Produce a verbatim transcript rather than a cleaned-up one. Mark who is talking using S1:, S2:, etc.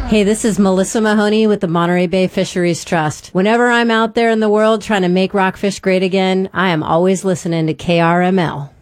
S1: Hey, this is Melissa Mahoney with the Monterey Bay Fisheries Trust. Whenever I'm out there in the world trying to make rockfish great again, I am always listening to K R M L.